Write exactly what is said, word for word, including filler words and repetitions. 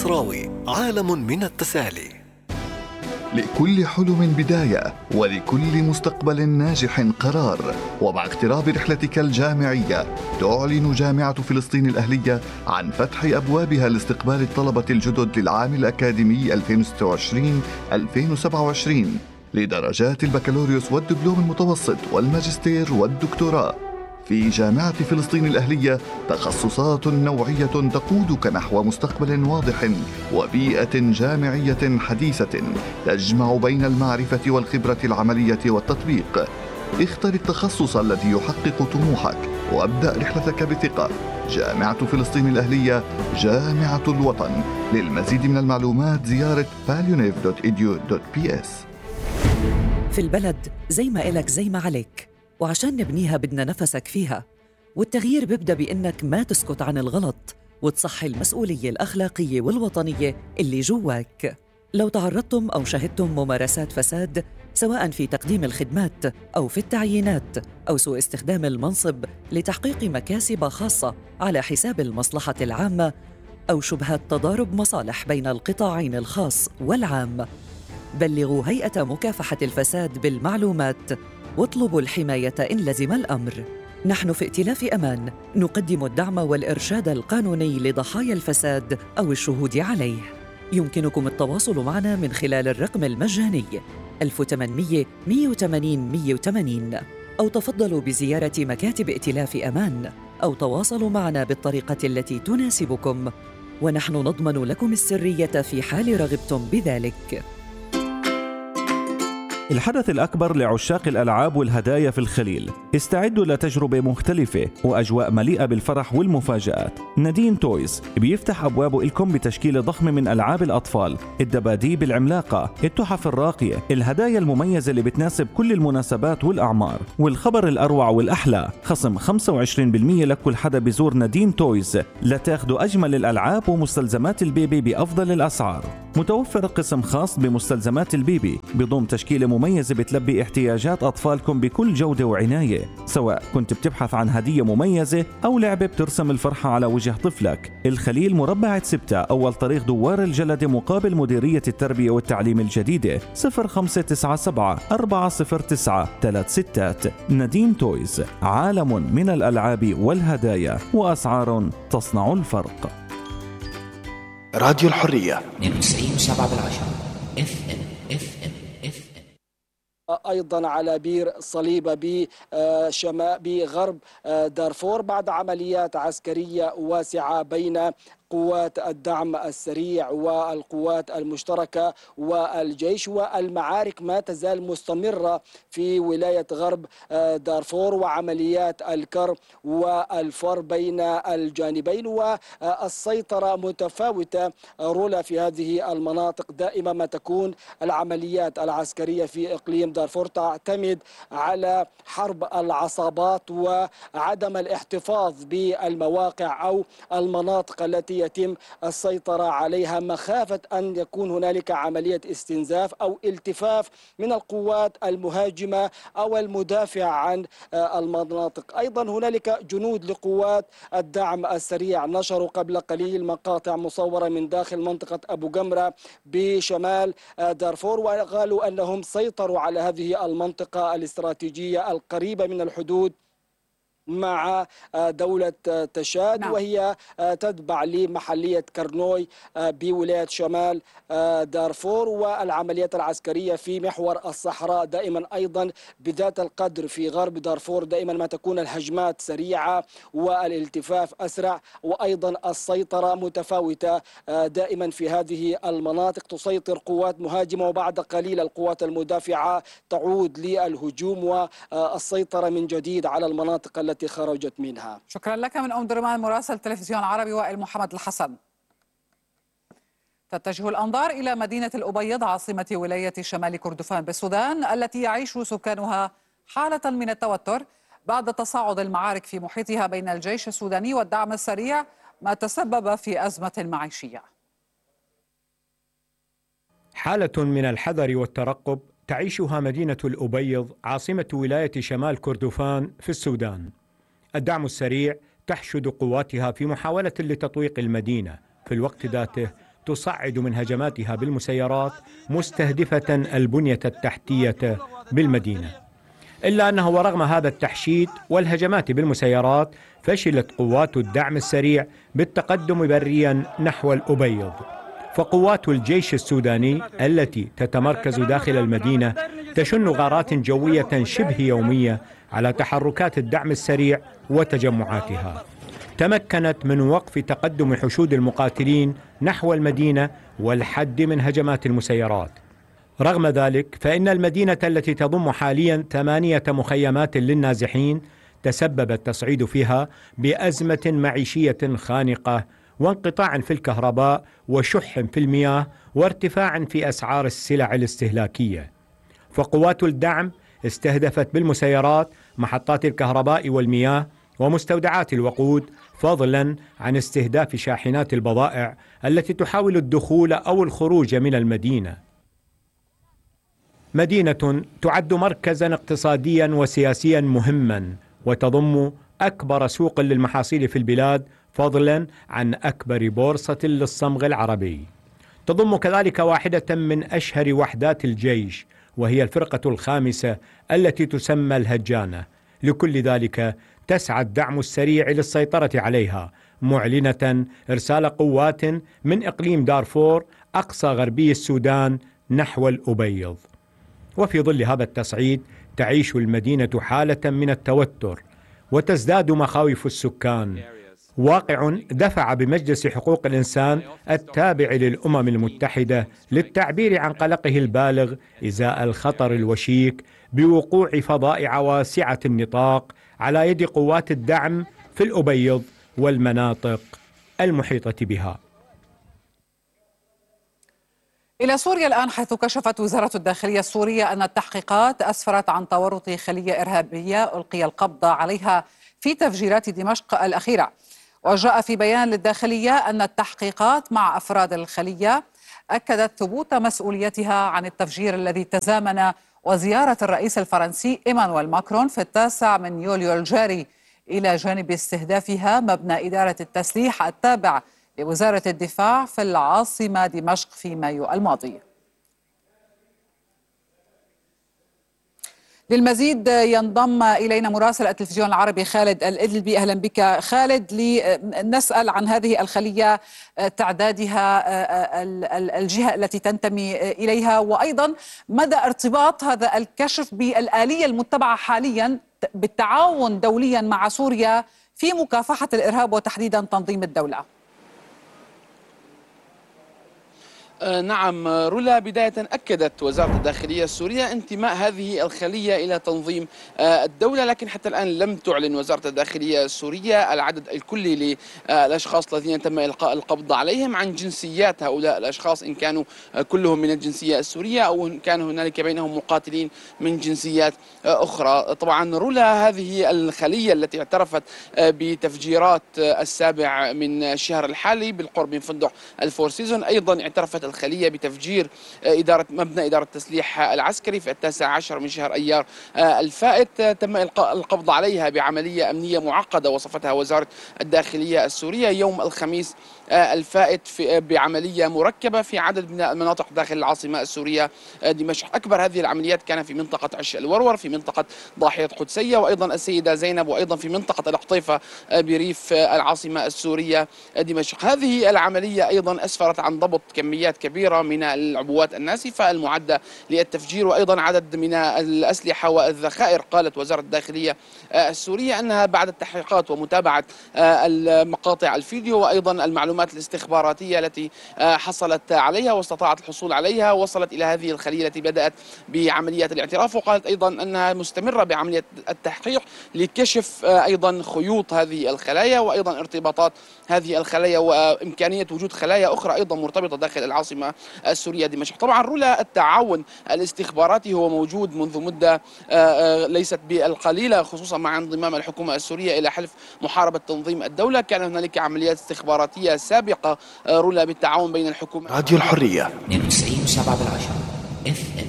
المصراوي، عالم من التسالي. لكل حلم بداية، ولكل مستقبل ناجح قرار. ومع اقتراب رحلتك الجامعية، تعلن جامعة فلسطين الأهلية عن فتح أبوابها لاستقبال الطلبة الجدد للعام الأكاديمي ألفين وستة وعشرين ألفين وسبعة وعشرين لدرجات البكالوريوس والدبلوم المتوسط والماجستير والدكتوراه. في جامعة فلسطين الأهلية تخصصات نوعية تقودك نحو مستقبل واضح وبيئة جامعية حديثة تجمع بين المعرفة والخبرة العملية والتطبيق. اختر التخصص الذي يحقق طموحك وابدأ رحلتك بثقة. جامعة فلسطين الأهلية، جامعة الوطن. للمزيد من المعلومات زيارة باليونيف دوت إي دي يو دوت بي إس. في البلد زي ما إلك زي ما عليك، وعشان نبنيها بدنا نفسك فيها. والتغيير بيبدأ بإنك ما تسكت عن الغلط وتصحي المسؤولية الأخلاقية والوطنية اللي جواك. لو تعرضتم أو شهدتم ممارسات فساد، سواء في تقديم الخدمات أو في التعيينات أو سوء استخدام المنصب لتحقيق مكاسب خاصة على حساب المصلحة العامة، أو شبهات تضارب مصالح بين القطاعين الخاص والعام، بلغوا هيئة مكافحة الفساد بالمعلومات واطلبوا الحماية إن لزم الأمر. نحن في ائتلاف أمان نقدم الدعم والإرشاد القانوني لضحايا الفساد أو الشهود عليه. يمكنكم التواصل معنا من خلال الرقم المجاني ألف وثمانمئة مئة وثمانين مئة وثمانين، أو تفضلوا بزيارة مكاتب ائتلاف أمان، أو تواصلوا معنا بالطريقة التي تناسبكم، ونحن نضمن لكم السرية في حال رغبتم بذلك. الحدث الأكبر لعشاق الألعاب والهدايا في الخليل. استعدوا لتجربة مختلفة وأجواء مليئة بالفرح والمفاجآت. نادين تويز بيفتح أبوابه لكم بتشكيلة ضخمة من ألعاب الأطفال، الدباديب العملاقة، التحف الراقية، الهدايا المميزة اللي بتناسب كل المناسبات والأعمار. والخبر الأروع والأحلى، خصم خمسة وعشرين بالمئة لكل حدا بيزور نادين تويز لتاخدوا أجمل الألعاب ومستلزمات البيبي بأفضل الأسعار. متوفر قسم خاص بمستلزمات البيبي بضم تشكيلة مميزة بتلبي احتياجات أطفالكم بكل جودة وعناية، سواء كنت بتبحث عن هدية مميزة أو لعبة بترسم الفرحة على وجه طفلك. الخليل مربع ستة، أول طريق دوار الجلدة مقابل مديرية التربية والتعليم الجديدة. صفر خمسة تسعة سبعة أربعة صفر تسعة ثلاث ستات. نادين تويز، عالم من الألعاب والهدايا وأسعار تصنع الفرق. راديو الحرية اثنين وتسعين وسبعة بالعشرة اف ام اف ام اف ام. أيضا على بير صليبة بشمال بغرب دارفور بعد عمليات عسكرية واسعة بين قوات الدعم السريع والقوات المشتركة والجيش، والمعارك ما تزال مستمرة في ولاية غرب دارفور، وعمليات الكر والفر بين الجانبين، والسيطرة متفاوتة رولا في هذه المناطق. دائما ما تكون العمليات العسكرية في إقليم دارفور تعتمد على حرب العصابات وعدم الاحتفاظ بالمواقع أو المناطق التي يتم السيطرة عليها، مخافة أن يكون هنالك عملية استنزاف أو التفاف من القوات المهاجمة أو المدافع عن المناطق. أيضا هنالك جنود لقوات الدعم السريع نشروا قبل قليل مقاطع مصورة من داخل منطقة أبو جمرة بشمال دارفور، وقالوا أنهم سيطروا على هذه المنطقة الاستراتيجية القريبة من الحدود مع دولة تشاد. نعم. وهي تتبع لمحلية كرنوي بولاية شمال دارفور. والعمليات العسكرية في محور الصحراء دائما أيضا بذات القدر في غرب دارفور دائما ما تكون الهجمات سريعة والالتفاف أسرع، وأيضا السيطرة متفاوتة دائما في هذه المناطق. تسيطر قوات مهاجمة وبعد قليل القوات المدافعة تعود للهجوم والسيطرة من جديد على المناطق التي خرجت منها. شكرا لك من أم درمان مراسل تلفزيون العربي وائل محمد الحسن. تتجه الأنظار إلى مدينة الأبيض عاصمة ولاية شمال كردفان بالسودان، التي يعيش سكانها حالة من التوتر بعد تصاعد المعارك في محيطها بين الجيش السوداني والدعم السريع، ما تسبب في أزمة معيشية. حالة من الحذر والترقب تعيشها مدينة الأبيض عاصمة ولاية شمال كردفان في السودان. الدعم السريع تحشد قواتها في محاولة لتطويق المدينة، في الوقت ذاته تصعد من هجماتها بالمسيرات مستهدفة البنية التحتية بالمدينة. إلا أنه ورغم هذا التحشيد والهجمات بالمسيرات فشلت قوات الدعم السريع بالتقدم بريا نحو الأبيض، فقوات الجيش السوداني التي تتمركز داخل المدينة تشن غارات جوية شبه يومية على تحركات الدعم السريع وتجمعاتها، تمكنت من وقف تقدم حشود المقاتلين نحو المدينة والحد من هجمات المسيرات. رغم ذلك فإن المدينة التي تضم حاليا ثمانية مخيمات للنازحين تسبب التصعيد فيها بأزمة معيشية خانقة وانقطاع في الكهرباء وشح في المياه وارتفاع في أسعار السلع الاستهلاكية. فقوات الدعم استهدفت بالمسيرات محطات الكهرباء والمياه ومستودعات الوقود، فضلا عن استهداف شاحنات البضائع التي تحاول الدخول أو الخروج من المدينة. مدينة تعد مركزا اقتصاديا وسياسيا مهما وتضم أكبر سوق للمحاصيل في البلاد، فضلا عن أكبر بورصة للصمغ العربي. تضم كذلك واحدة من أشهر وحدات الجيش وهي الفرقة الخامسة التي تسمى الهجانة. لكل ذلك تسعى الدعم السريع للسيطرة عليها، معلنة إرسال قوات من إقليم دارفور أقصى غربي السودان نحو الأبيض. وفي ظل هذا التصعيد تعيش المدينة حالة من التوتر وتزداد مخاوف السكان، واقع دفع بمجلس حقوق الإنسان التابع للأمم المتحدة للتعبير عن قلقه البالغ إزاء الخطر الوشيك بوقوع فظائع واسعة النطاق على يد قوات الدعم في الأبيض والمناطق المحيطة بها. إلى سوريا الآن، حيث كشفت وزارة الداخلية السورية أن التحقيقات أسفرت عن تورط خلية إرهابية ألقي القبض عليها في تفجيرات دمشق الأخيرة. وجاء في بيان للداخلية أن التحقيقات مع أفراد الخلية أكدت ثبوت مسؤوليتها عن التفجير الذي تزامن وزيارة الرئيس الفرنسي إيمانويل ماكرون في التاسع من يوليو الجاري، إلى جانب استهدافها مبنى إدارة التسليح التابع لوزارة الدفاع في العاصمة دمشق في مايو الماضي. للمزيد ينضم إلينا مراسل التلفزيون العربي خالد الإدلبي. أهلا بك خالد، لنسأل عن هذه الخلية، تعدادها، الجهة التي تنتمي إليها، وأيضا مدى ارتباط هذا الكشف بالآلية المتبعة حاليا بالتعاون دوليا مع سوريا في مكافحة الإرهاب وتحديدا تنظيم الدولة. نعم رولا، بداية أكدت وزارة الداخلية السورية انتماء هذه الخلية إلى تنظيم الدولة، لكن حتى الآن لم تعلن وزارة الداخلية السورية العدد الكلي للأشخاص الذين تم إلقاء القبض عليهم، عن جنسيات هؤلاء الأشخاص، إن كانوا كلهم من الجنسية السورية أو إن كان هنالك بينهم مقاتلين من جنسيات أخرى. طبعا رولا، هذه الخلية التي اعترفت بتفجيرات السابع من الشهر الحالي بالقرب من فندق الفور سيزون، أيضا اعترفت الخلية بتفجير إدارة مبنى إدارة التسليح العسكري في التاسع عشر من شهر أيار الفائت. تم إلقاء القبض عليها بعملية أمنية معقدة وصفتها وزارة الداخلية السورية يوم الخميس الفائت في بعملية مركبة في عدد من المناطق داخل العاصمة السورية دمشق. أكبر هذه العمليات كان في منطقة عش الورور، في منطقة ضاحية قدسية، وأيضا السيدة زينب، وأيضا في منطقة القطيفة بريف العاصمة السورية دمشق. هذه العملية أيضا أسفرت عن ضبط كميات كبيرة من العبوات الناسفة المعدة للتفجير، وأيضا عدد من الأسلحة والذخائر. قالت وزارة الداخلية السورية أنها بعد التحقيقات ومتابعة المقاطع الفيديو وأيضا المعلومات الاستخباراتية التي حصلت عليها واستطاعت الحصول عليها، وصلت إلى هذه الخلية التي بدأت بعمليات الاعتراف. وقالت أيضا أنها مستمرة بعملية التحقيق لكشف أيضا خيوط هذه الخلايا وأيضا ارتباطات هذه الخلايا وإمكانية وجود خلايا أخرى أيضا مرتبطة داخل العاصمة السورية دمشق. طبعا رولا، التعاون الاستخباراتي هو موجود منذ مدة ليست بالقليلة، خصوصا مع انضمام الحكومة السورية إلى حلف محاربة تنظيم الدولة. كان هنالك عمليات استخباراتية سابقة رولا بالتعاون بين الحكومة. راديو الحرية اثنين وتسعين وسبعة بالعشرة اف ام.